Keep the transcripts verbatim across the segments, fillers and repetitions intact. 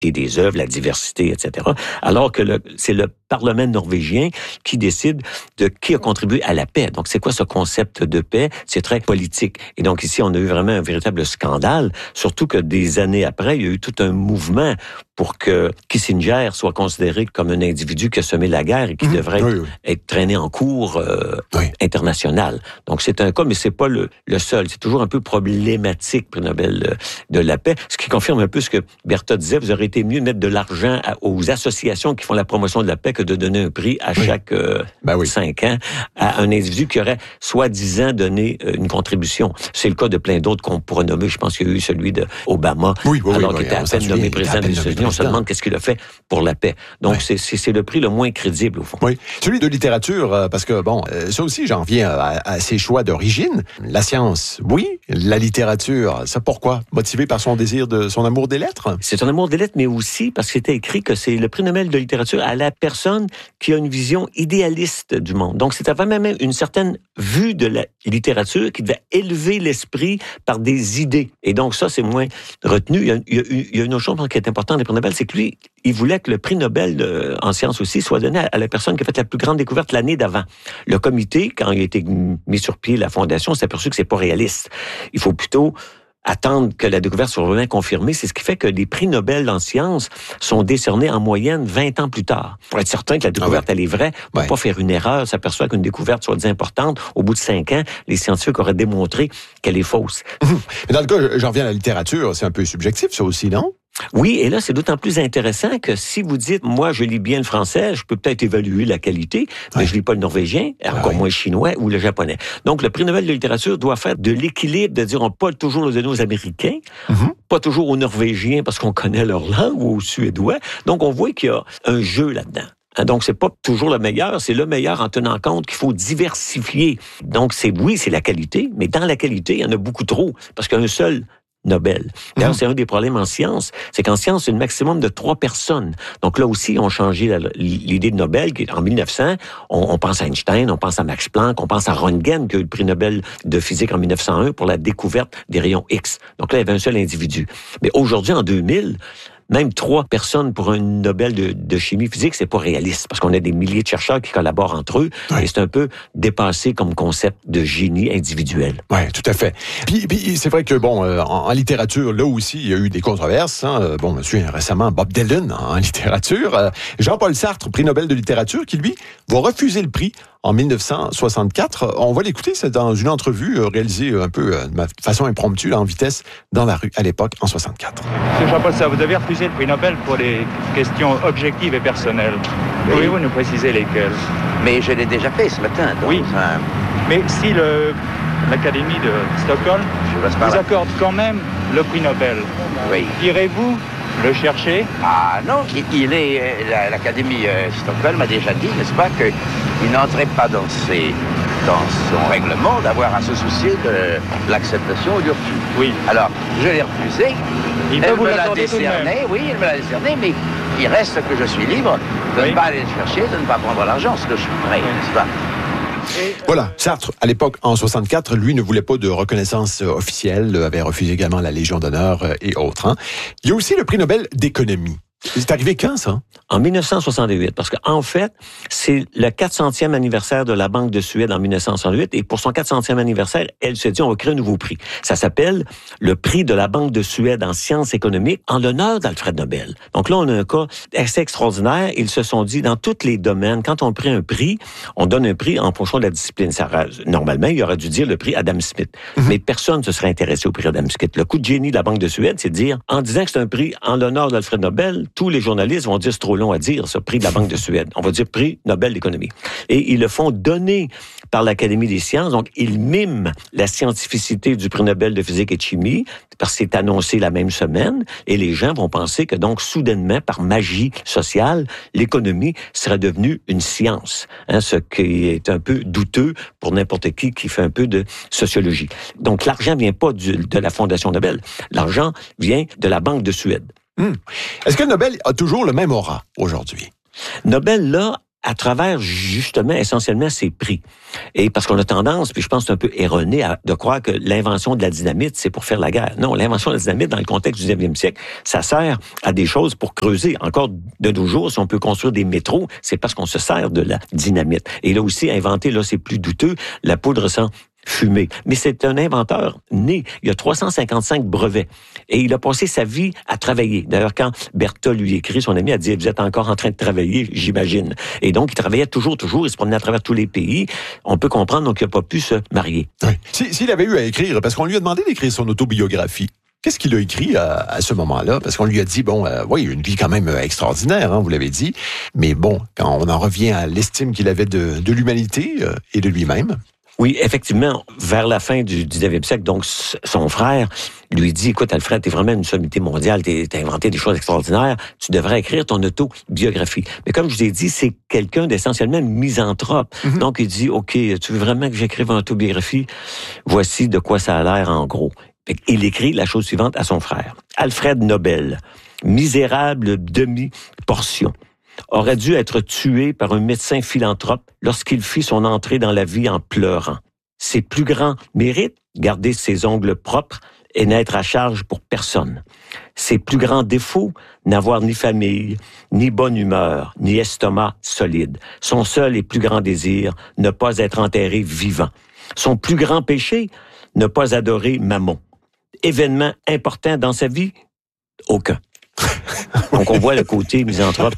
et des œuvres, la diversité, et cetera. Alors que le, c'est le Parlement norvégien qui décide de qui a contribué à la paix. Donc, c'est quoi ce concept de paix? C'est très politique. Et donc, ici, on a eu vraiment un véritable scandale, surtout que des années après, il y a eu tout un mouvement pour que Kissinger soit considéré comme un individu qui a semé la guerre et qui mmh, devrait oui, oui. être traîné en cour euh, oui. international. Donc, c'est un cas, mais c'est pas le, le seul. C'est toujours un peu problématique, prix Nobel de la paix, ce qui confirme un peu ce que Bertha disait. Vous aurez été mieux de mettre de l'argent à, aux associations qui font la promotion de la paix que de donner un prix à oui. chaque euh, ben oui. cinq ans à un individu qui aurait soi-disant donné euh, une contribution. C'est le cas de plein d'autres qu'on pourrait nommer. Je pense qu'il y a eu celui d'Obama, oui, oui, alors oui, qu'il oui, était à peine nommé président des États-Unis. On se demande qu'est-ce qu'il a fait pour la paix. Donc, oui. c'est, c'est, c'est le prix le moins crédible, au fond. Oui. Celui de littérature, parce que, bon, ça aussi, j'en viens à, à ses choix d'origine. La science, oui. La littérature, ça pourquoi? Motivé par son désir de, son amour des lettres? C'est son amour des lettres, mais aussi parce que c'était écrit que c'est le prix Nobel de littérature à la personne qui a une vision idéaliste du monde. Donc, c'était vraiment même une certaine vue de la littérature qui devait élever l'esprit par des idées. Et donc, ça, c'est moins retenu. Il y a, il y a, il y a une autre chose qui est importante des prix Nobel, c'est que lui, il voulait que le prix Nobel de, en sciences aussi soit donné à, à la personne qui a fait la plus grande découverte l'année d'avant. Le comité, quand il a été mis sur pied, la fondation, s'est aperçu que c'est pas réaliste. Il faut plutôt attendre que la découverte soit vraiment confirmée. C'est ce qui fait que les prix Nobel en sciences sont décernés en moyenne vingt ans plus tard. Pour être certain que la découverte, ah ouais. elle est vraie, pour ouais. pas faire une erreur, s'aperçoit qu'une découverte soit importante. Au bout de cinq ans, les scientifiques auraient démontré qu'elle est fausse. Mais dans le cas, j'en reviens à la littérature, c'est un peu subjectif, ça aussi, non? Oui, et là, c'est d'autant plus intéressant que si vous dites, moi, je lis bien le français, je peux peut-être évaluer la qualité, mais ouais. je lis pas le norvégien, encore ouais. moins le chinois ou le japonais. Donc, le prix Nobel de littérature doit faire de l'équilibre, de dire, on peut pas toujours le donner aux Américains, mm-hmm. pas toujours aux Norvégiens parce qu'on connaît leur langue, ou aux Suédois. Donc, on voit qu'il y a un jeu là-dedans. Donc, c'est pas toujours le meilleur, c'est le meilleur en tenant compte qu'il faut diversifier. Donc, c'est oui, c'est la qualité, mais dans la qualité, il y en a beaucoup trop, parce qu'un seul Nobel. D'ailleurs, mmh. c'est un des problèmes en science, c'est qu'en science, c'est un maximum de trois personnes. Donc là aussi, on a changé la, l'idée de Nobel, qui en mille neuf cents, on, on pense à Einstein, on pense à Max Planck, on pense à Röntgen, qui a eu le prix Nobel de physique en mille neuf cent un pour la découverte des rayons X. Donc là, il y avait un seul individu. Mais aujourd'hui, en deux mille, même trois personnes pour un Nobel de, de chimie physique, c'est pas réaliste, parce qu'on a des milliers de chercheurs qui collaborent entre eux, oui. et c'est un peu dépassé comme concept de génie individuel. Oui, tout à fait. Puis, puis c'est vrai que, bon, euh, en, en littérature, là aussi, il y a eu des controverses. Hein. Bon, monsieur, récemment, Bob Dylan en littérature. Euh, Jean-Paul Sartre, prix Nobel de littérature, qui, lui, va refuser le prix en mille neuf cent soixante-quatre. On va l'écouter, c'est dans une entrevue réalisée un peu de façon impromptue, là, en vitesse, dans la rue, à l'époque, en soixante-quatre. Monsieur Jean-Paul Sartre, vous avez refusé le prix Nobel pour des questions objectives et personnelles. Oui. Pouvez-vous nous préciser lesquelles? Mais je l'ai déjà fait ce matin. Donc, oui. Ça... Mais si le, l'Académie de Stockholm vous accorde quand même le prix Nobel, oui. irez-vous le chercher? Ah non, il est, l'Académie euh, Stockholm a déjà dit, n'est-ce pas, qu'il n'entrait pas dans, ses, dans son règlement d'avoir à se soucier de l'acceptation ou du refus. Oui. Alors, je l'ai refusé. Il elle peut vous me l'a décerné, oui, elle me l'a décerné, mais il reste que je suis libre de oui. ne pas aller le chercher, de ne pas prendre l'argent, ce que je ferai, oui. n'est-ce pas? Voilà, Sartre, à l'époque, en soixante-quatre, lui ne voulait pas de reconnaissance officielle, avait refusé également la Légion d'honneur et autres. Hein. Il y a aussi le prix Nobel d'économie. C'est arrivé quand, ça? En mille neuf cent soixante-huit, parce qu'en fait, c'est le quatre centième anniversaire de la Banque de Suède en mille neuf cent soixante-huit, et pour son quatre centième anniversaire, elle se dit, on va créer un nouveau prix. Ça s'appelle le prix de la Banque de Suède en sciences économiques, en l'honneur d'Alfred Nobel. Donc là, on a un cas assez extraordinaire. Ils se sont dit, dans tous les domaines, quand on prend un prix, on donne un prix en fonction de la discipline. Ça, normalement, il aurait dû dire le prix Adam Smith. Mm-hmm. Mais personne ne se serait intéressé au prix Adam Smith. Le coup de génie de la Banque de Suède, c'est de dire, en disant que c'est un prix en l'honneur d'Alfred Nobel, tous les journalistes vont dire c'est trop long à dire, ce prix de la Banque de Suède. On va dire prix Nobel d'économie. Et ils le font donner par l'Académie des sciences. Donc, ils miment la scientificité du prix Nobel de physique et de chimie, parce que c'est annoncé la même semaine. Et les gens vont penser que donc, soudainement, par magie sociale, l'économie serait devenue une science. Hein, ce qui est un peu douteux pour n'importe qui qui fait un peu de sociologie. Donc, l'argent vient pas du, de la Fondation Nobel. L'argent vient de la Banque de Suède. Hum. Est-ce que Nobel a toujours le même aura aujourd'hui? Nobel, là, à travers, justement, essentiellement, ses prix. Et parce qu'on a tendance, puis je pense que c'est un peu erroné, à, de croire que l'invention de la dynamite, c'est pour faire la guerre. Non, l'invention de la dynamite, dans le contexte du dix-neuvième siècle, ça sert à des choses pour creuser. Encore de nos jours, si on peut construire des métros, c'est parce qu'on se sert de la dynamite. Et là aussi, inventer, là, c'est plus douteux, la poudre sans fumée. Mais c'est un inventeur né. Il a trois cent cinquante-cinq brevets. Et il a passé sa vie à travailler. D'ailleurs, quand Bertha lui écrit, son ami a dit « Vous êtes encore en train de travailler, j'imagine. » Et donc, il travaillait toujours, toujours. Il se promenait à travers tous les pays. On peut comprendre donc qu'il n'a pas pu se marier. Oui. S'il si, avait eu à écrire, parce qu'on lui a demandé d'écrire son autobiographie, qu'est-ce qu'il a écrit à, à ce moment-là? Parce qu'on lui a dit, bon, euh, oui, une vie quand même extraordinaire, hein, vous l'avez dit. Mais bon, quand on en revient à l'estime qu'il avait de, de l'humanité euh, et de lui-même... Oui, effectivement, vers la fin du dix-neuvième siècle, donc son frère lui dit, écoute Alfred, t'es vraiment une sommité mondiale, t'as inventé des choses extraordinaires, tu devrais écrire ton autobiographie. Mais comme je vous ai dit, c'est quelqu'un d'essentiellement misanthrope. Mm-hmm. Donc il dit, OK, tu veux vraiment que j'écrive une autobiographie? Voici de quoi ça a l'air en gros. Il écrit la chose suivante à son frère. Alfred Nobel, misérable demi-portion, aurait dû être tué par un médecin philanthrope lorsqu'il fit son entrée dans la vie en pleurant. Ses plus grands mérites, garder ses ongles propres et n'être à charge pour personne. Ses plus grands défauts, n'avoir ni famille, ni bonne humeur, ni estomac solide. Son seul et plus grand désir, ne pas être enterré vivant. Son plus grand péché, ne pas adorer Mammon. Événement important dans sa vie? Aucun. Donc, on voit le côté misanthrope.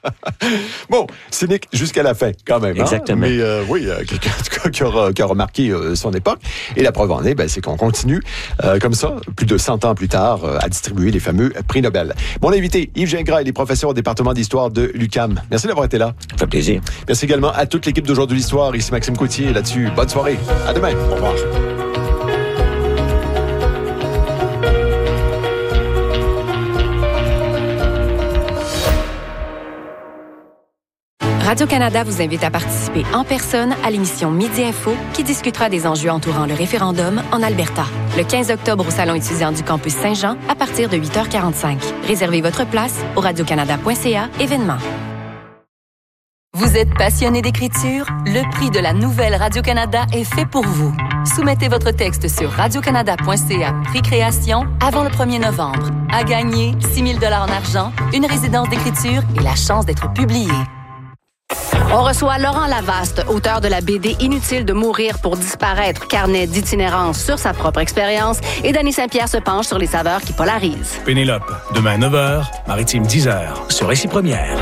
Bon, cynique jusqu'à la fin, quand même. Exactement. Hein? Mais euh, oui, euh, quelqu'un en tout cas, qui, aura, qui a remarqué euh, son époque. Et la preuve en est, ben, c'est qu'on continue euh, comme ça, plus de cent ans plus tard, euh, à distribuer les fameux prix Nobel. Mon invité, Yves Gingras, il est professeur au département d'histoire de l'U Q A M. Merci d'avoir été là. Ça fait plaisir. Merci également à toute l'équipe d'Aujourd'hui l'Histoire. Ici Maxime Coutier, là-dessus. Bonne soirée. À demain. Au revoir. Radio-Canada vous invite à participer en personne à l'émission Midi Info qui discutera des enjeux entourant le référendum en Alberta. Le quinze octobre au Salon étudiant du campus Saint-Jean à partir de huit heures quarante-cinq. Réservez votre place au radiocanada point c a événement. Vous êtes passionné d'écriture? Le prix de la nouvelle Radio-Canada est fait pour vous. Soumettez votre texte sur radiocanada point c a prix création avant le premier novembre. À gagner six mille dollars en argent, une résidence d'écriture et la chance d'être publié. On reçoit Laurent Lavaste, auteur de la B D Inutile de mourir pour disparaître, carnet d'itinérance sur sa propre expérience, et Danny Saint-Pierre se penche sur les saveurs qui polarisent. Pénélope, demain neuf heures, Maritime dix heures, sur Récit Première.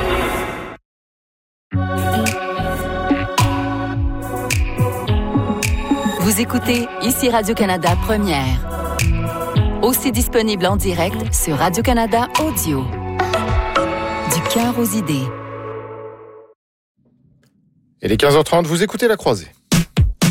Vous écoutez ici Radio-Canada Première. Aussi disponible en direct sur Radio-Canada Audio. Du cœur aux idées. Et les quinze heures trente, vous écoutez La Croisée.